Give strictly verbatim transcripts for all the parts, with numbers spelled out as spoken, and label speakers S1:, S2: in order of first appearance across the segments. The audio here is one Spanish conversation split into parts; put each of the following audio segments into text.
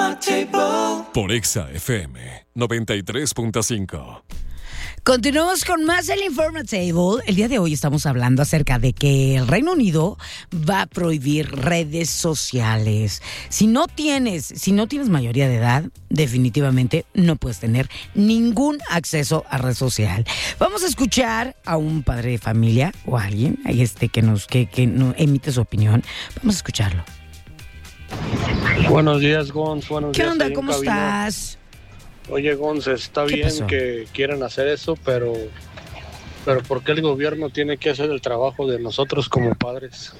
S1: Informativo por Exa F M noventa y tres punto cinco.
S2: Continuamos con más del Informatable. El día de hoy estamos hablando acerca de que el Reino Unido va a prohibir redes sociales. Si no tienes, si no tienes mayoría de edad, definitivamente no puedes tener ningún acceso a red social. Vamos a escuchar a un padre de familia o a alguien este, que nos que, que nos emite su opinión. Vamos a escucharlo.
S3: Buenos días, Gonz. Buenos
S2: ¿Qué
S3: días.
S2: onda? ¿Cómo estás?
S3: Oye, Gonz, está bien
S2: pasó?
S3: que quieran hacer eso, pero, pero ¿por qué el gobierno tiene que hacer el trabajo de nosotros como padres?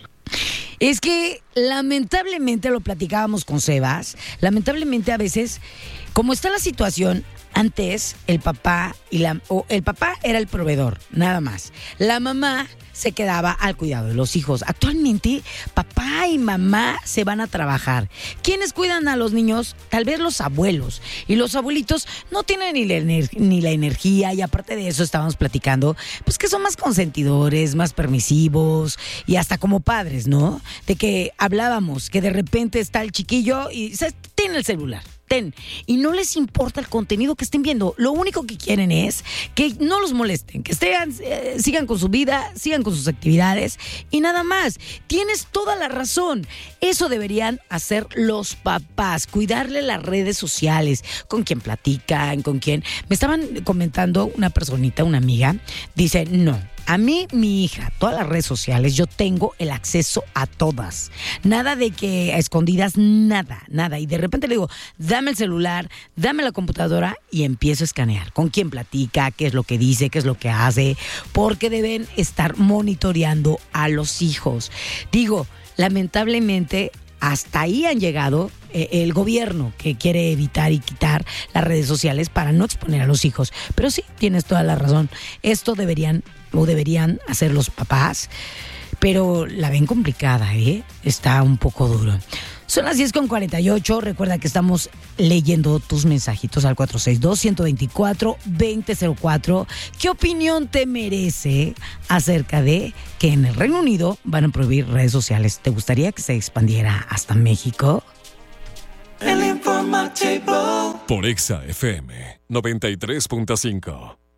S2: Es que lamentablemente, lo platicábamos con Sebas, lamentablemente a veces, como está la situación, antes el papá y la o el papá era el proveedor, nada más. La mamá se quedaba al cuidado de los hijos. Actualmente, papá y mamá se van a trabajar. ¿Quiénes cuidan a los niños? Tal vez los abuelos. Y los abuelitos no tienen ni la, ener- ni la energía. Y aparte de eso, estábamos platicando, pues que son más consentidores, más permisivos. Y hasta como padres, ¿no? De que hablábamos, que de repente está el chiquillo y se tiene el celular. Ten. Y no les importa el contenido que estén viendo. Lo único que quieren es que no los molesten, que estén, eh, sigan con su vida, sigan con sus actividades y nada más. Tienes toda la razón. Eso deberían hacer los papás, cuidarle las redes sociales, con quién platican, con quién. Me estaban comentando una personita, una amiga, dice, no. A mí, mi hija, todas las redes sociales, yo tengo el acceso a todas. Nada de que a escondidas, nada, nada. Y de repente le digo, dame el celular, dame la computadora y empiezo a escanear. ¿Con quién platica? ¿Qué es lo que dice? ¿Qué es lo que hace? Porque deben estar monitoreando a los hijos. Digo, lamentablemente, hasta ahí han llegado eh, el gobierno que quiere evitar y quitar las redes sociales para no exponer a los hijos. Pero sí, tienes toda la razón. Esto deberían o deberían hacer los papás, pero la ven complicada, ¿eh? Está un poco duro. Son las diez con cuarenta y ocho. Recuerda que estamos leyendo tus mensajitos al cuatro seis dos, uno dos cuatro, dos cero cero cuatro. ¿Qué opinión te merece acerca de que en el Reino Unido van a prohibir redes sociales? ¿Te gustaría que se expandiera hasta México?
S1: El Informativo por Exa F M noventa y tres punto cinco.